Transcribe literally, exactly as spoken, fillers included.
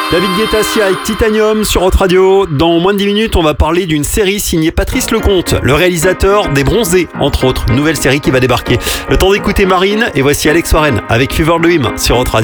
David Guetta avec Titanium sur Hot Radio. Dans moins de dix minutes, on va parler d'une série signée Patrice Lecomte, le réalisateur des Bronzés, entre autres. Nouvelle série qui va débarquer. Le temps d'écouter Marine et voici Alex Warren avec Fever Dream sur Hot Radio.